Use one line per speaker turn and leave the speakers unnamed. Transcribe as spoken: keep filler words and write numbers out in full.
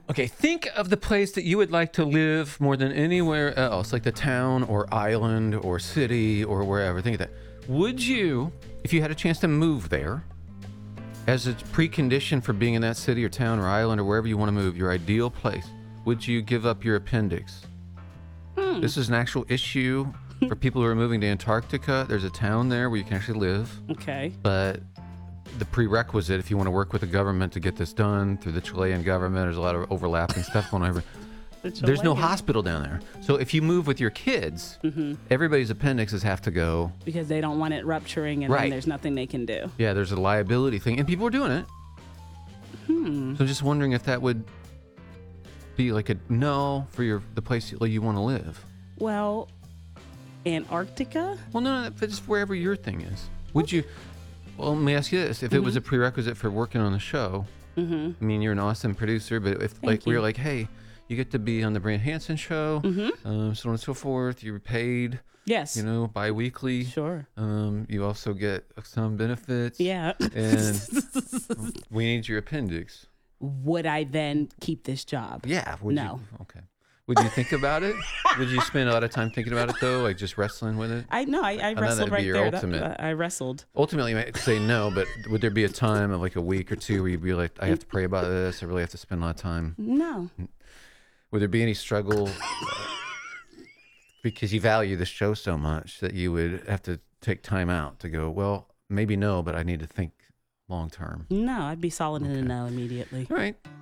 Okay, think of the place that you would like to live more than anywhere else, like the town or island or city or wherever. Think of that. Would you, if you had a chance to move there, as a precondition for being in that city or town or island or wherever you want to move, your ideal place, would you give up your appendix? Hmm. This is an actual issue for people who are moving to Antarctica. There's a town there where you can actually live.
Okay.
But the prerequisite, if you want to work with the government to get this done through the Chilean government, there's a lot of overlapping stuff going on.
The
There's no hospital down there. So if you move with your kids, mm-hmm. everybody's appendixes have to go.
Because they don't want it rupturing and
right.
then there's nothing they can do.
Yeah, there's a liability thing. And people are doing it.
Hmm.
So I'm just wondering if that would be like a no for your the place you, you want to live.
Well, Antarctica?
Well, no, no, just wherever your thing is. Would okay. you... Well, let me ask you this. If mm-hmm. it was a prerequisite for working on the show, mm-hmm. I mean, you're an awesome producer, but if
Thank
like
you.
we were like, hey, you get to be on the Brant Hansen show, mm-hmm. um, so on and so forth, you're paid,
yes,
you know, bi-weekly.
Sure.
Um, you also get some benefits.
Yeah.
And we need your appendix.
Would I then keep this job?
Yeah. Would
no.
You, okay. Would you think about it? Would you spend a lot of time thinking about it, though, like just wrestling with it?
I know. I, I wrestled right there. That, I wrestled.
Ultimately, you might say no, but would there be a time of like a week or two where you'd be like, I have to pray about this. I really have to spend a lot of time.
No.
Would there be any struggle because you value the show so much that you would have to take time out to go, well, maybe no, but I need to think long term?
No, I'd be solid
okay.
in the no immediately.
All right.